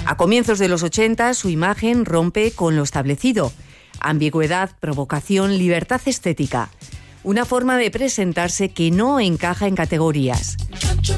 A comienzos de los 80, su imagen rompe con lo establecido. Ambigüedad, provocación, libertad estética. Una forma de presentarse que no encaja en categorías.